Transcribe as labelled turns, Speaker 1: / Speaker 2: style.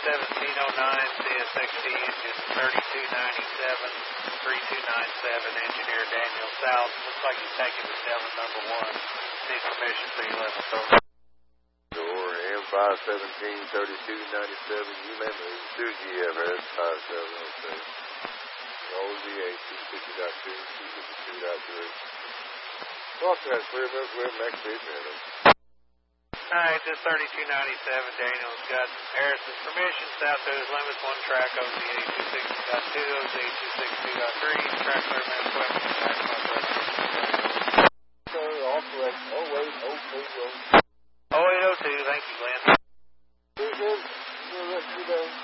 Speaker 1: CSXT engine 3297, 3297, engineer Daniel South. Looks like he's taking the Delta number 1. Need permission for 11th over.
Speaker 2: Door M517, 3297, you may move to GFS 5706. OZA 250.2, 252.3. Broadcast clear, next speed minute.
Speaker 1: Alright, this 3297, Daniel's got Harrison's permission, south to his limits, 1 track, OZA 260.2, OZA 262.3, track clear, man, equipment,
Speaker 2: Off correct, 0802.
Speaker 1: 0802, thank you, Glenn.
Speaker 2: Good, good. Good rest of your day.